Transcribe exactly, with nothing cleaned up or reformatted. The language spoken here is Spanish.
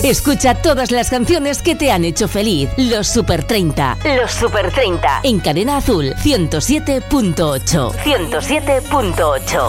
Escucha todas las canciones que te han hecho feliz. Los Super treinta. Los Super treinta. En Cadena Azul, ciento siete punto ocho. ciento siete punto ocho.